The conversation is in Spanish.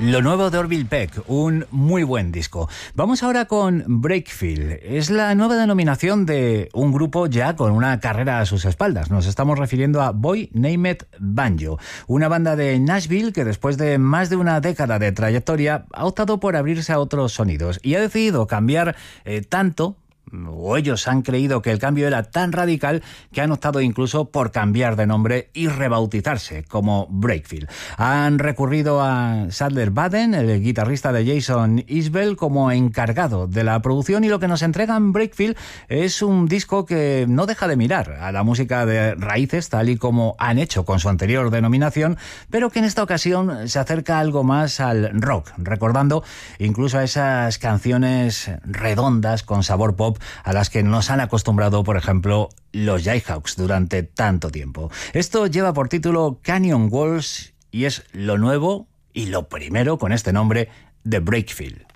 Lo nuevo de Orville Peck, un muy buen disco. Vamos ahora con Breakfield. Es la nueva denominación de un grupo ya con una carrera a sus espaldas. Nos estamos refiriendo a Boy Named Banjo, una banda de Nashville que después de más de una década de trayectoria ha optado por abrirse a otros sonidos y ha decidido cambiar tanto, o ellos han creído que el cambio era tan radical que han optado incluso por cambiar de nombre y rebautizarse como Breakfield. Han recurrido a Sadler Baden, el guitarrista de Jason Isbell, como encargado de la producción, y lo que nos entregan Breakfield es un disco que no deja de mirar a la música de raíces, tal y como han hecho con su anterior denominación, pero que en esta ocasión se acerca algo más al rock, recordando incluso a esas canciones redondas con sabor pop a las que nos han acostumbrado, por ejemplo, los Jayhawks durante tanto tiempo. Esto lleva por título Canyon Walls y es lo nuevo y lo primero con este nombre de Breakfield.